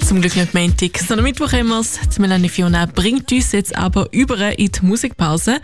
Zum Glück nicht Montag, sondern Mittwoch haben wir es. Die Melanie Fiona bringt uns jetzt aber über in die Musikpause.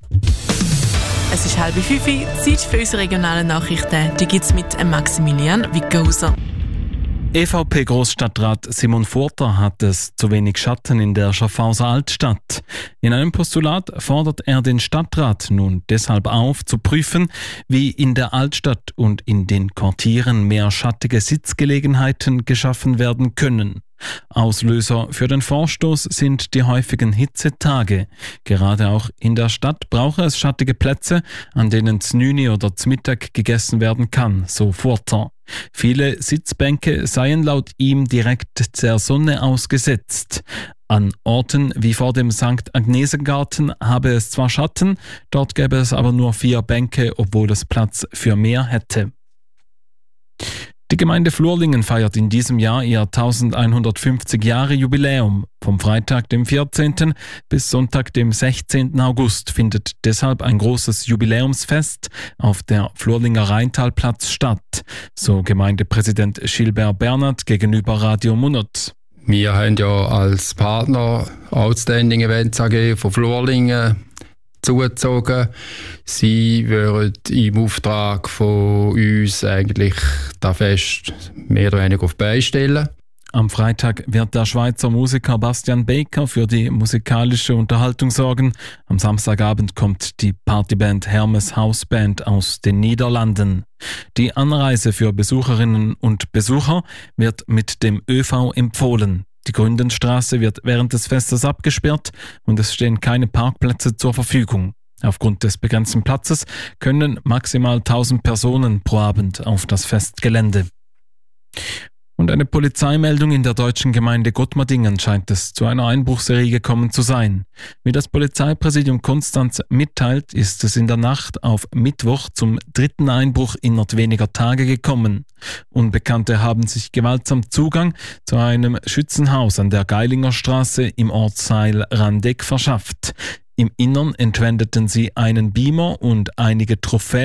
Es ist 4:30, Zeit für unsere regionalen Nachrichten. Die gibt es mit Maximilian Wickhauser. EVP-Großstadtrat Simon Furter hat es zu wenig Schatten in der Schaffhauser Altstadt. In einem Postulat fordert er den Stadtrat nun deshalb auf, zu prüfen, wie in der Altstadt und in den Quartieren mehr schattige Sitzgelegenheiten geschaffen werden können. Auslöser für den Vorstoß sind die häufigen Hitzetage. Gerade auch in der Stadt brauche es schattige Plätze, an denen znüni oder zmittag gegessen werden kann, so Furter. Viele Sitzbänke seien laut ihm direkt der Sonne ausgesetzt. An Orten wie vor dem St. Agnesengarten habe es zwar Schatten, dort gäbe es aber nur 4 Bänke, obwohl es Platz für mehr hätte. Die Gemeinde Flurlingen feiert in diesem Jahr ihr 1150 Jahre Jubiläum. Vom Freitag, dem 14. bis Sonntag, dem 16. August findet deshalb ein großes Jubiläumsfest auf der Flurlinger Rheintalplatz statt, so Gemeindepräsident Gilbert Bernhard gegenüber Radio Munot. Wir haben ja als Partner Outstanding Events AG von Flurlingen zugezogen. Sie würden im Auftrag von uns eigentlich das Fest mehr oder weniger auf die Beine stellen. Am Freitag wird der Schweizer Musiker Bastian Baker für die musikalische Unterhaltung sorgen. Am Samstagabend kommt die Partyband Hermes Hausband aus den Niederlanden. Die Anreise für Besucherinnen und Besucher wird mit dem ÖV empfohlen. Die Gründenstraße wird während des Festes abgesperrt und es stehen keine Parkplätze zur Verfügung. Aufgrund des begrenzten Platzes können maximal 1000 Personen pro Abend auf das Festgelände. Und eine Polizeimeldung in der deutschen Gemeinde Gottmardingen scheint es zu einer Einbruchserie gekommen zu sein. Wie das Polizeipräsidium Konstanz mitteilt, ist es in der Nacht auf Mittwoch zum 3. Einbruch innerhalb weniger Tage gekommen. Unbekannte haben sich gewaltsam Zugang zu einem Schützenhaus an der Geilinger Straße im Ortsteil Randeck verschafft. Im Innern entwendeten sie einen Beamer und einige Trophäen